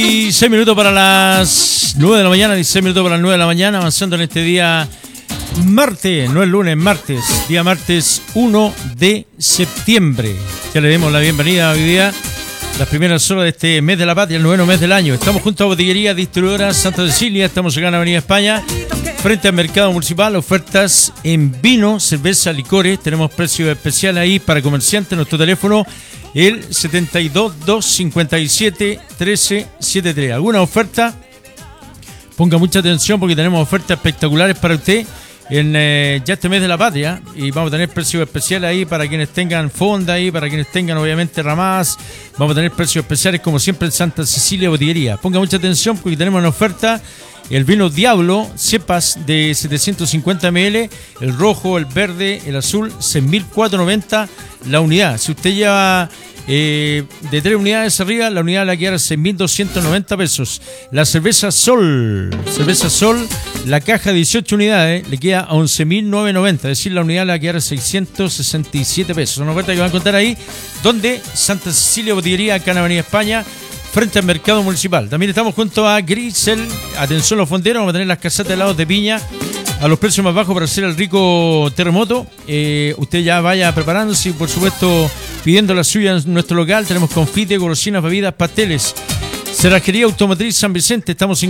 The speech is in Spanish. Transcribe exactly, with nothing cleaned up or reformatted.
dieciséis minutos para las nueve de la mañana, dieciséis minutos para las nueve de la mañana, avanzando en este día martes, no es lunes, martes, día martes uno de septiembre. Ya le demos la bienvenida hoy día, las primeras horas de este mes de la patria, el noveno mes del año. Estamos junto a Botillería Distribuidora Santa Cecilia, estamos acá en Avenida España, frente al Mercado Municipal, ofertas en vino, cerveza, licores, tenemos precios especiales ahí para comerciantes, nuestro teléfono el setenta y dos, doscientos cincuenta y siete, trece setenta y tres. ¿Alguna oferta? Ponga mucha atención porque tenemos ofertas espectaculares para usted en eh, ya este mes de la patria, y vamos a tener precios especiales ahí para quienes tengan fonda ahí, para quienes tengan obviamente ramadas. Vamos a tener precios especiales como siempre en Santa Cecilia Botillería. Ponga mucha atención porque tenemos una oferta: el vino Diablo, cepas de setecientos cincuenta mililitros, el rojo, el verde, el azul, seis mil cuatrocientos noventa la unidad. Si usted lleva eh, de tres unidades arriba, la unidad le va a quedar seis mil doscientos noventa pesos. La cerveza Sol, cerveza Sol, la caja de dieciocho unidades le queda a once mil novecientos noventa, es decir, la unidad le va a quedar a seiscientos sesenta y siete pesos. Una oferta que van a encontrar ahí, donde Santa Cecilia Botillería, acá en Avenida España, frente al Mercado Municipal. También estamos junto a Grisel. Atención los fonderos, vamos a tener las casetas de helados de piña a los precios más bajos para hacer el rico terremoto. Eh, usted ya vaya preparándose y por supuesto pidiendo la suya en nuestro local. Tenemos confite, golosinas, bebidas, pasteles. Cerrajería Automotriz San Vicente, estamos en